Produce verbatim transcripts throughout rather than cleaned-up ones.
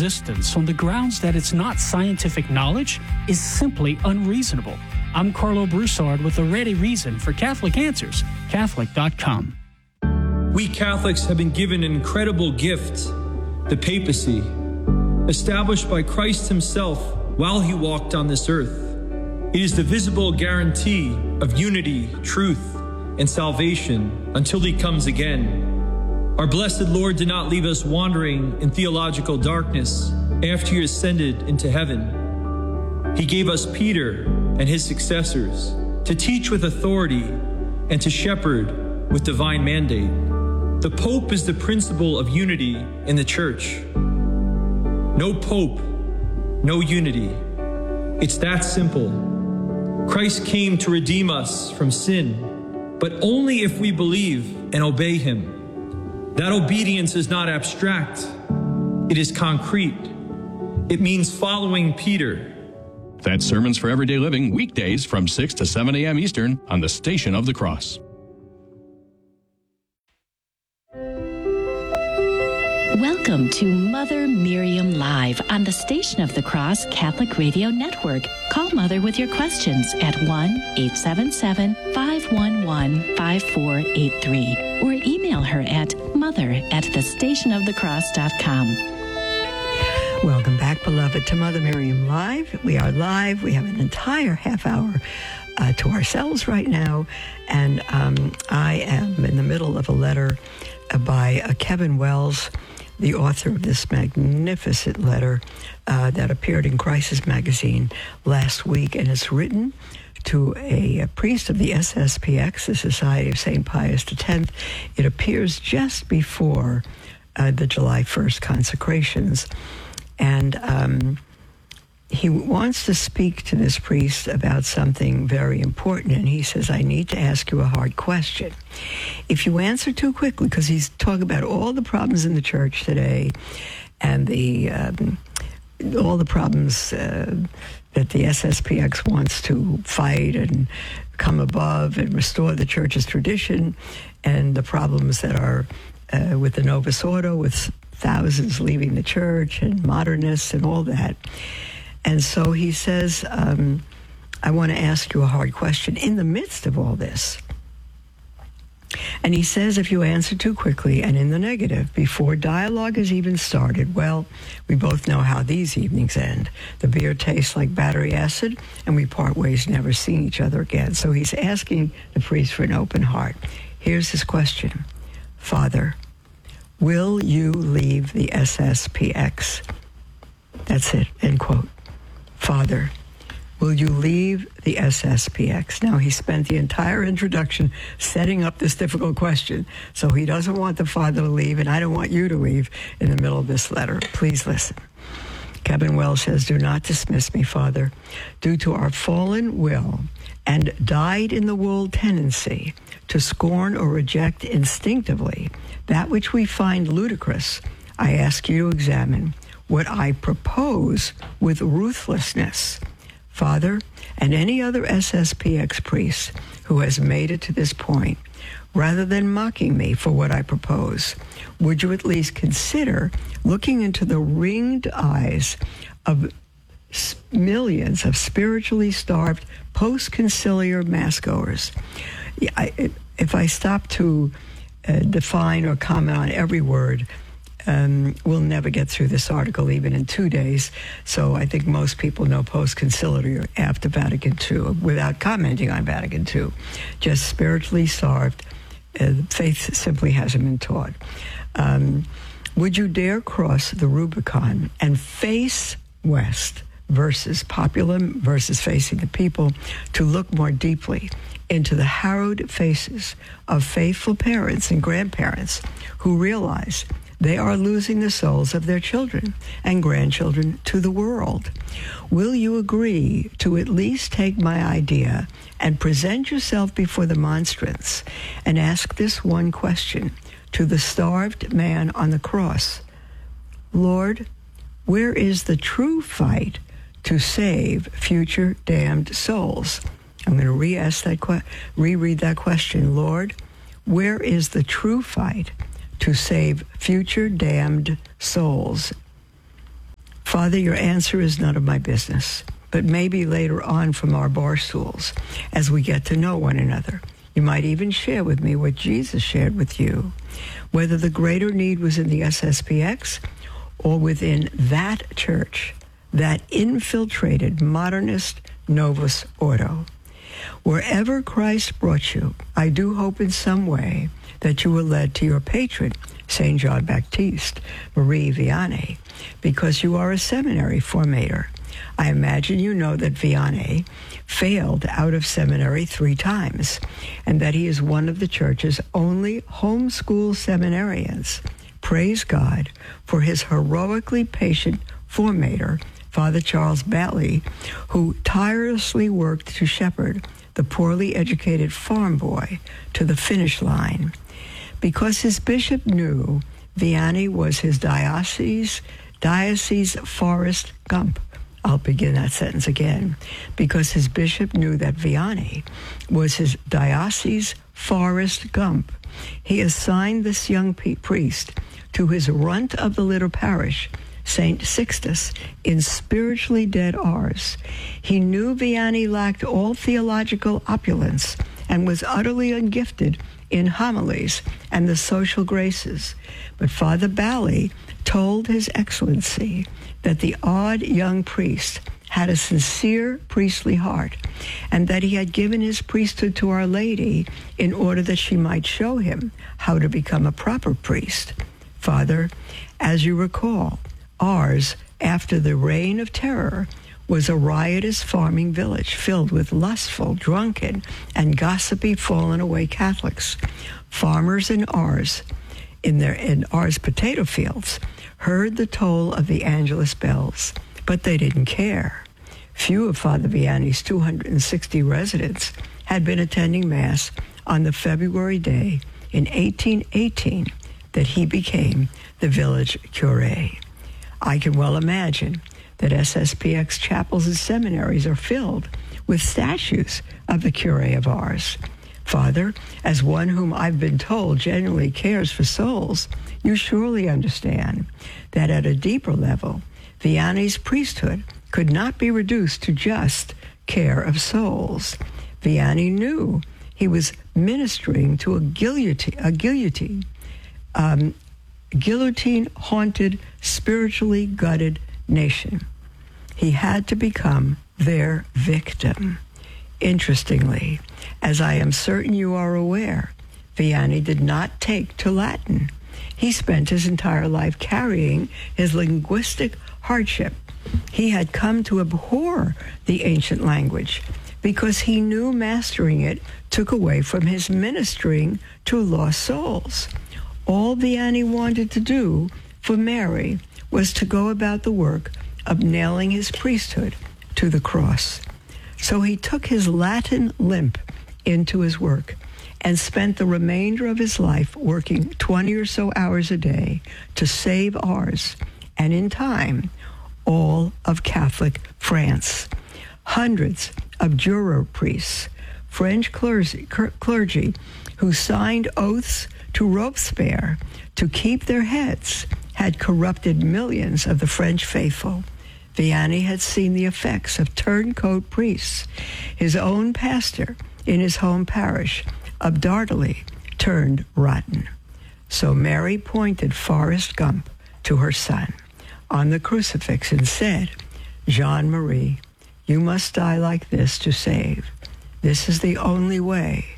resistance on the grounds that it's not scientific knowledge is simply unreasonable. I'm Carlo Broussard with a ready reason for Catholic Answers, Catholic dot com. We Catholics have been given an incredible gift, the papacy, established by Christ himself while he walked on this earth. It is the visible guarantee of unity, truth, and salvation until he comes again. Our blessed Lord did not leave us wandering in theological darkness after he ascended into heaven. He gave us Peter and his successors to teach with authority and to shepherd with divine mandate. The Pope is the principle of unity in the Church. No Pope, no unity. It's that simple. Christ came to redeem us from sin, but only if we believe and obey him. That obedience is not abstract. It is concrete. It means following Peter. That's Sermons for Everyday Living, weekdays from six to seven a.m. Eastern on the Station of the Cross. Welcome to Mother Miriam Live on the Station of the Cross Catholic Radio Network. Call Mother with your questions at one eight seven seven, five one one, five four eight three or email her at mother at the station of the cross dot com. Welcome back, beloved, to Mother Miriam Live. We are live. We have an entire half hour uh, to ourselves right now, and um, I am in the middle of a letter uh, by uh, Kevin Wells, the author of this magnificent letter uh, that appeared in Crisis Magazine last week, and it's written to a, a priest of the S S P X, the Society of Saint Pius X. It appears just before uh, the July first consecrations, and um, he wants to speak to this priest about something very important, and he says, I need to ask you a hard question. If you answer too quickly, because he's talking about all the problems in the church today and the um, all the problems uh, that the S S P X wants to fight and come above and restore the church's tradition, and the problems that are uh, with the Novus Ordo, with thousands leaving the church and modernists and all that. And so he says, um, I want to ask you a hard question in the midst of all this. And he says, if you answer too quickly and in the negative before dialogue has even started, well, we both know how these evenings end. The beer tastes like battery acid, and we part ways never seeing each other again. So he's asking the priest for an open heart. Here's his question. Father, will you leave the S S P X? That's it, end quote. Father, will you leave the S S P X? Now, he spent the entire introduction setting up this difficult question, so he doesn't want the father to leave, and I don't want you to leave in the middle of this letter. Please listen. Kevin Wells says, do not dismiss me, Father. Due to our fallen will and dyed-in-the-wool tendency to scorn or reject instinctively that which we find ludicrous, I ask you to examine what I propose with ruthlessness. Father, and any other S S P X priest who has made it to this point, rather than mocking me for what I propose, would you at least consider looking into the ringed eyes of millions of spiritually starved post-conciliar massgoers? I, if I stop to uh, define or comment on every word, Um, we'll never get through this article even in two days. So I think most people know post-conciliar after Vatican Two without commenting on Vatican Two. Just spiritually starved. Uh, faith simply hasn't been taught. Um, would you dare cross the Rubicon and face West versus populum versus facing the people to look more deeply into the harrowed faces of faithful parents and grandparents who realize they are losing the souls of their children and grandchildren to the world? Will you agree to at least take my idea and present yourself before the monstrance and ask this one question to the starved man on the cross? Lord, where is the true fight to save future damned souls? I'm going to re-ask that que- reread that question. Lord, where is the true fight to save future damned souls? Father, your answer is none of my business, but maybe later on from our bar stools, as we get to know one another, you might even share with me what Jesus shared with you, whether the greater need was in the S S P X or within that church, that infiltrated modernist Novus Ordo. Wherever Christ brought you, I do hope in some way that you were led to your patron, Saint John Baptiste, Marie Vianney, because you are a seminary formator. I imagine you know that Vianney failed out of seminary three times, and that he is one of the church's only homeschool seminarians. Praise God for his heroically patient formator, Father Charles Batley, who tirelessly worked to shepherd the poorly educated farm boy to the finish line. Because his bishop knew Vianney was his diocese, diocese Forrest Gump. I'll begin that sentence again. Because his bishop knew that Vianney was his diocese Forrest Gump, he assigned this young priest to his runt of the litter parish, Saint Sixtus, in spiritually dead Ars. He knew Vianney lacked all theological opulence and was utterly ungifted in homilies and the social graces. But Father Batley told His Excellency that the odd young priest had a sincere priestly heart, and that he had given his priesthood to Our Lady in order that she might show him how to become a proper priest. Father, as you recall, Ars, after the Reign of Terror, was a riotous farming village filled with lustful, drunken, and gossipy fallen-away Catholics. Farmers in Ars, in their in Ars potato fields, heard the toll of the Angelus bells, but they didn't care. Few of Father Vianney's two hundred sixty residents had been attending Mass on the February day in eighteen eighteen that he became the village curé. I can well imagine that S S P X chapels and seminaries are filled with statues of the curé of Ars. Father, as one whom I've been told genuinely cares for souls, you surely understand that at a deeper level, Vianney's priesthood could not be reduced to just care of souls. Vianney knew he was ministering to a guillotine, a guillotine, um, guillotine-haunted, spiritually gutted nation. He had to become their victim. Interestingly, as I am certain you are aware, Vianney did not take to Latin. He spent his entire life carrying his linguistic hardship. He had come to abhor the ancient language because he knew mastering it took away from his ministering to lost souls. All Vianney wanted to do for Mary was to go about the work of nailing his priesthood to the cross. So he took his Latin limp into his work and spent the remainder of his life working twenty or so hours a day to save Ars, and in time, all of Catholic France. Hundreds of juror priests, French clergy, clergy who signed oaths to Robespierre to keep their heads, had corrupted millions of the French faithful. Vianney had seen the effects of turncoat priests. His own pastor in his home parish absurdly turned rotten. So Mary pointed Forrest Gump to her son on the crucifix and said, "Jean Marie, you must die like this to save. This is the only way."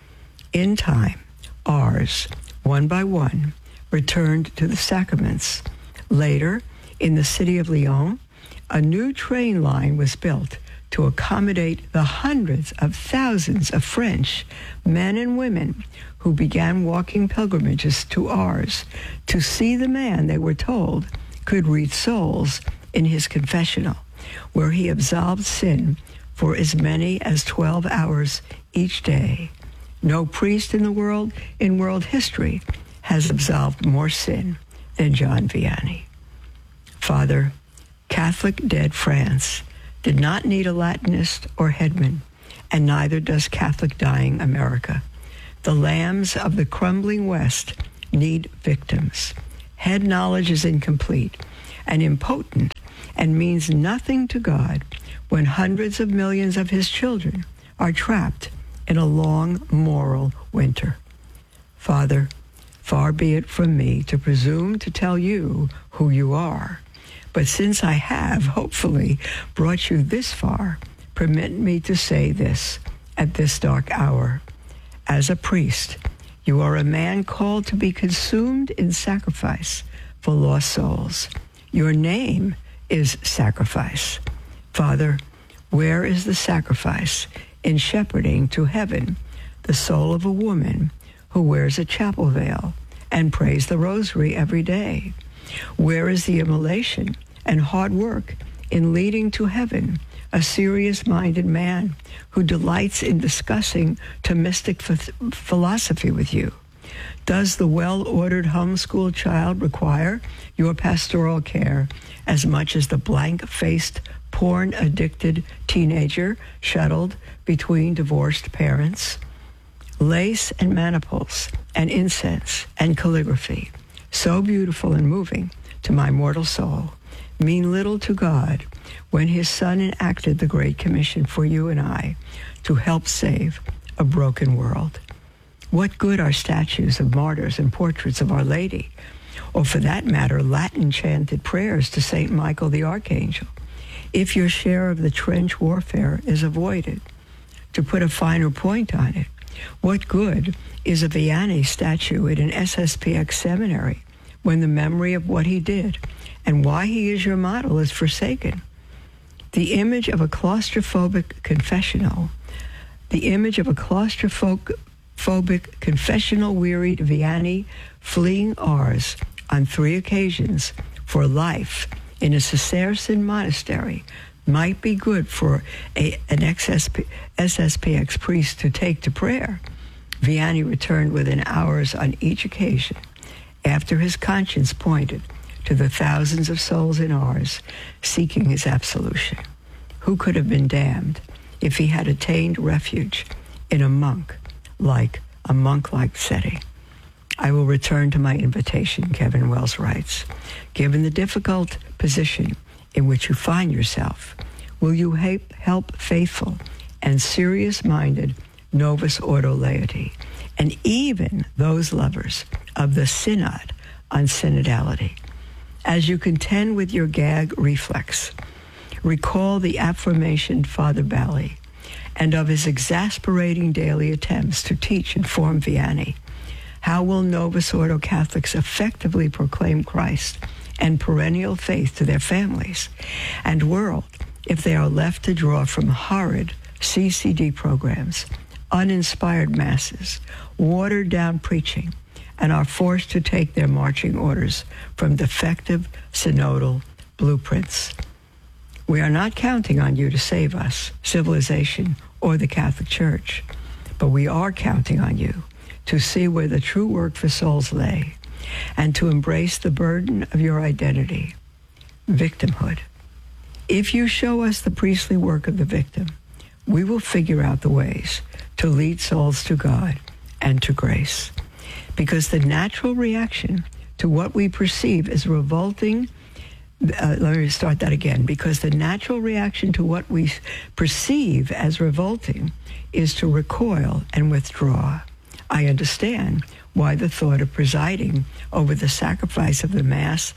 In time, Ars, one by one, returned to the sacraments. Later, in the city of Lyon, a new train line was built to accommodate the hundreds of thousands of French men and women who began walking pilgrimages to Ars to see the man they were told could read souls in his confessional, where he absolved sin for as many as twelve hours each day. No priest in the world, in world history, has absolved more sin than John Vianney. Father, Catholic dead France did not need a Latinist or headman, and neither does Catholic dying America. The lambs of the crumbling West need victims. Head knowledge is incomplete and impotent and means nothing to God when hundreds of millions of his children are trapped in a long moral winter. Father, far be it from me to presume to tell you who you are, but since I have, hopefully, brought you this far, permit me to say this at this dark hour. As a priest, you are a man called to be consumed in sacrifice for lost souls. Your name is sacrifice. Father, where is the sacrifice in shepherding to heaven the soul of a woman who wears a chapel veil and prays the rosary every day? Where is the immolation and hard work in leading to heaven a serious-minded man who delights in discussing Thomistic ph- philosophy with you? Does the well-ordered homeschool child require your pastoral care as much as the blank-faced, porn-addicted teenager shuttled between divorced parents? Lace and maniples and incense and calligraphy, so beautiful and moving to my mortal soul, mean little to God when his Son enacted the Great Commission for you and I to help save a broken world. What good are statues of martyrs and portraits of Our Lady, or for that matter, Latin-chanted prayers to Saint Michael the Archangel, if your share of the trench warfare is avoided? To put a finer point on it, what good is a Vianney statue in an S S P X seminary when the memory of what he did and why he is your model is forsaken? The image of a claustrophobic confessional, the image of a claustrophobic confessional-wearied Vianney fleeing Ars on three occasions for life in a Cistercian monastery might be good for a, an S S P X priest to take to prayer. Vianney returned within hours on each occasion after his conscience pointed to the thousands of souls in Ars seeking his absolution. Who could have been damned if he had attained refuge in a monk like a monk-like setting? I will return to my invitation, Kevin Wells writes. Given the difficult position in which you find yourself, will you help faithful and serious-minded Novus Ordo laity, and even those lovers of the Synod on synodality? As you contend with your gag reflex, recall the aforementioned Father Bally and of his exasperating daily attempts to teach and form Vianney. How will Novus Ordo Catholics effectively proclaim Christ and perennial faith to their families and world if they are left to draw from horrid C C D programs, uninspired masses, watered-down preaching, and are forced to take their marching orders from defective synodal blueprints? We are not counting on you to save us, civilization, or the Catholic Church, but we are counting on you to see where the true work for souls lay and to embrace the burden of your identity, victimhood. If you show us the priestly work of the victim, we will figure out the ways to lead souls to God and to grace. Because the natural reaction to what we perceive as revolting, uh, let me start that again, because the natural reaction to what we perceive as revolting is to recoil and withdraw. I understand why the thought of presiding over the sacrifice of the Mass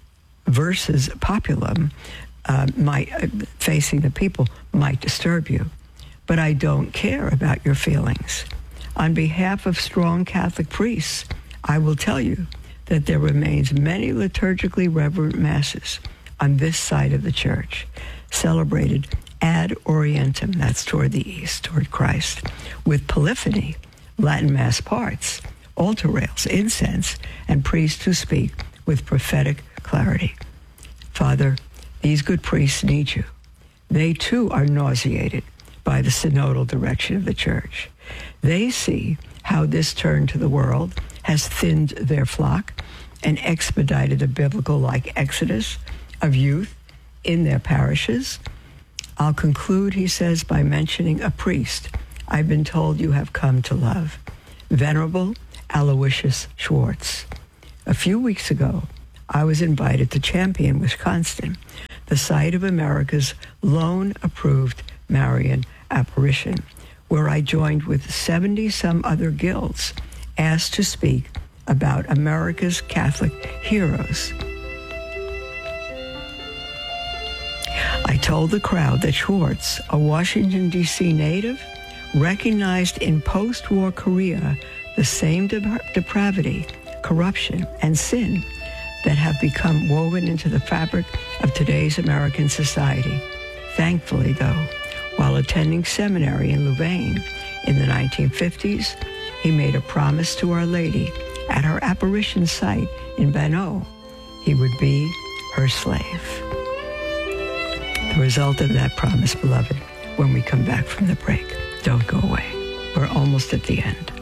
versus populum uh, might, uh, facing the people might disturb you. But I don't care about your feelings. On behalf of strong Catholic priests, I will tell you that there remains many liturgically reverent masses on this side of the church, celebrated ad orientem, that's toward the east, toward Christ, with polyphony, Latin Mass parts, altar rails, incense, and priests who speak with prophetic clarity. Father, these good priests need you. They too are nauseated by the synodal direction of the church. They see how this turn to the world has thinned their flock and expedited a biblical-like exodus of youth in their parishes. I'll conclude, he says, by mentioning a priest I've been told you have come to love, Venerable Aloysius Schwartz. A few weeks ago, I was invited to Champion, Wisconsin, the site of America's lone approved Marian apparition, where I joined with seventy-some other guilds asked to speak about America's Catholic heroes. I told the crowd that Schwartz, a Washington, D C native, recognized in post-war Korea the same de- depravity, corruption, and sin that have become woven into the fabric of today's American society. Thankfully, though, while attending seminary in Louvain in the nineteen fifties, he made a promise to Our Lady at her apparition site in Bano. He would be her slave. The result of that promise, beloved, when we come back from the break. Don't go away. We're almost at the end.